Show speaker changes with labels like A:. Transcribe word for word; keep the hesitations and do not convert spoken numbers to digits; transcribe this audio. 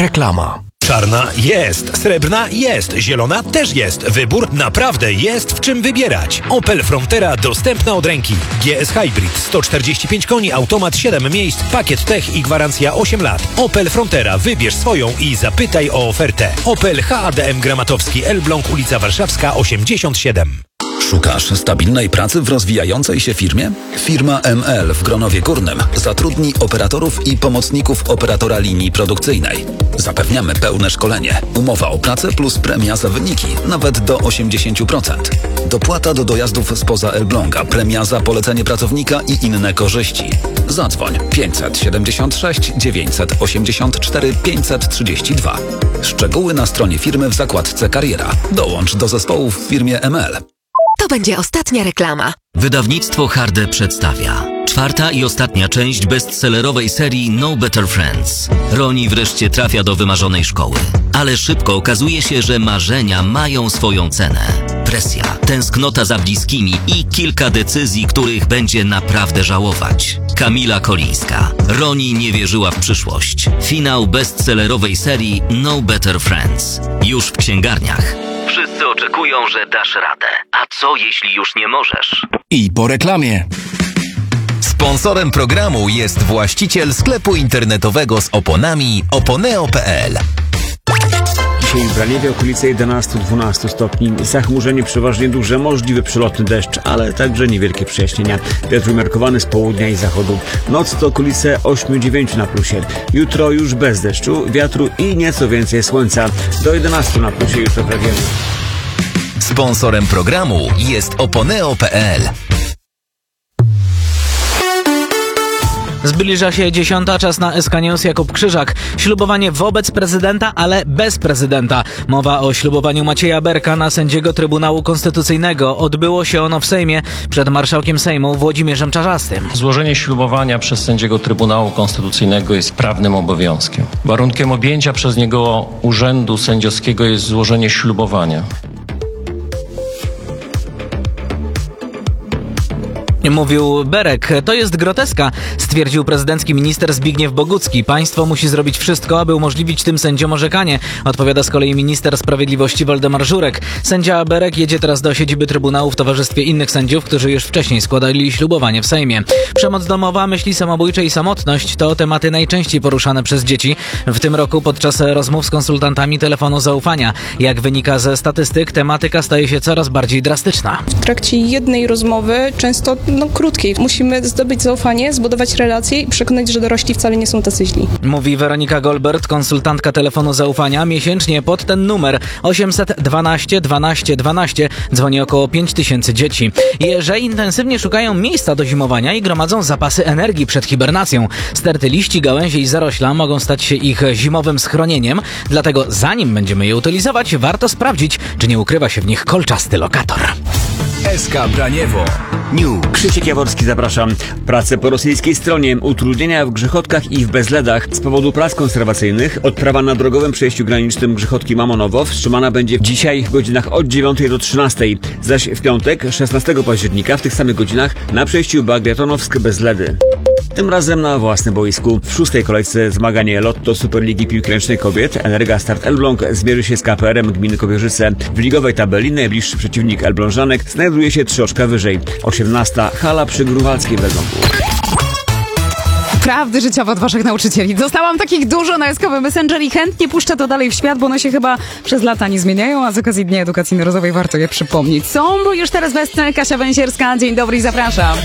A: Reklama.
B: Czarna jest, srebrna jest, zielona też jest. Wybór naprawdę jest w czym wybierać. Opel Frontera dostępna od ręki. G S Hybrid sto czterdzieści pięć koni, automat siedem miejsc, pakiet tech i gwarancja osiem lat. Opel Frontera, wybierz swoją i zapytaj o ofertę. Opel H A D M Gramatowski, Elbląg, ulica Warszawska osiemdziesiąt siedem.
C: Szukasz stabilnej pracy w rozwijającej się firmie? Firma M L w Gronowie Górnym zatrudni operatorów i pomocników operatora linii produkcyjnej. Zapewniamy pełne szkolenie, umowa o pracę plus premia za wyniki, nawet do osiemdziesiąt procent. Dopłata do dojazdów spoza Elbląga, premia za polecenie pracownika i inne korzyści. Zadzwoń pięćset siedemdziesiąt sześć dziewięćset osiemdziesiąt cztery pięćset trzydzieści dwa. Szczegóły na stronie firmy w zakładce Kariera. Dołącz do zespołu w firmie M L.
D: To będzie ostatnia reklama.
E: Wydawnictwo Harde przedstawia czwarta i ostatnia część bestsellerowej serii No Better Friends. Roni wreszcie trafia do wymarzonej szkoły. Ale szybko okazuje się, że marzenia mają swoją cenę. Presja, tęsknota za bliskimi i kilka decyzji, których będzie naprawdę żałować. Kamila Kolińska. Roni nie wierzyła w przyszłość. Finał bestsellerowej serii No Better Friends. Już w księgarniach. Wszyscy oczekują, że dasz radę. A co jeśli już nie możesz?
A: I po reklamie.
F: Sponsorem programu jest właściciel sklepu internetowego z oponami oponeo kropka p l.
G: Dzisiaj w Braniewie okolice jedenaście do dwunastu stopni. Zachmurzenie przeważnie duże, możliwy przelotny deszcz, ale także niewielkie przejaśnienia. Wiatr umiarkowany z południa i zachodu. Noc to okolice osiem do dziewięciu na plusie. Jutro już bez deszczu, wiatru i nieco więcej słońca. Do jedenastu na plusie jutro w regionie.
F: Sponsorem programu jest oponeo kropka p l.
H: Zbliża się dziesiąta, czas na S K News. Jakub Krzyżak. Ślubowanie wobec prezydenta, ale bez prezydenta. Mowa o ślubowaniu Macieja Berka na sędziego Trybunału Konstytucyjnego. Odbyło się ono w Sejmie przed marszałkiem Sejmu Włodzimierzem Czarzastym.
I: Złożenie ślubowania przez sędziego Trybunału Konstytucyjnego jest prawnym obowiązkiem. Warunkiem objęcia przez niego urzędu sędziowskiego jest złożenie ślubowania.
H: Mówił Berek. To jest groteska, stwierdził prezydencki minister Zbigniew Bogucki. Państwo musi zrobić wszystko, aby umożliwić tym sędziom orzekanie, odpowiada z kolei minister sprawiedliwości Waldemar Żurek. Sędzia Berek jedzie teraz do siedziby Trybunału w towarzystwie innych sędziów, którzy już wcześniej składali ślubowanie w Sejmie. Przemoc domowa, myśli samobójcze i samotność to tematy najczęściej poruszane przez dzieci. W tym roku podczas rozmów z konsultantami telefonu zaufania. Jak wynika ze statystyk, tematyka staje się coraz bardziej drastyczna.
J: W trakcie jednej rozmowy, często no, krótkiej, musimy zdobyć zaufanie, zbudować relacje i przekonać, że dorośli wcale nie są tacy źli.
H: Mówi Weronika Golbert, konsultantka telefonu zaufania. Miesięcznie pod ten numer osiemset dwanaście dwanaście dwanaście dzwoni około pięć tysięcy dzieci. Jeże intensywnie szukają miejsca do zimowania i gromadzą zapasy energii przed hibernacją. Sterty liści, gałęzi i zarośla mogą stać się ich zimowym schronieniem, dlatego zanim będziemy je utylizować, warto sprawdzić, czy nie ukrywa się w nich kolczasty lokator.
A: S K Braniewo.
G: New. Krzysiek Jaworski, zapraszam. Prace po rosyjskiej stronie, utrudnienia w Grzechotkach i w Bezledach. Z powodu prac konserwacyjnych odprawa na drogowym przejściu granicznym Grzechotki-Mamonowo wstrzymana będzie dzisiaj w godzinach od dziewiątej do trzynastej. Zaś w piątek, szesnastego października, w tych samych godzinach na przejściu Bagliatonowsk-Bezledy. Tym razem na własnym boisku. W szóstej kolejce zmaganie Lotto Superligi Piłki Ręcznej Kobiet Energa Start Elbląg zmierzy się z K P R-em gminy Kobierzyce. W ligowej tabeli najbliższy przeciwnik Elblążanek znajduje się trzy oczka wyżej. osiemnasta hala przy Grunwaldzkiej w Elblągu.
K: Prawdy życiowe od waszych nauczycieli. Dostałam takich dużo na S K W Messenger i chętnie puszczę to dalej w świat, bo one się chyba przez lata nie zmieniają, a z okazji Dnia Edukacji Narodowej warto je przypomnieć. Są, bo już teraz bez Kasia Węsierska. Dzień dobry i zapraszam.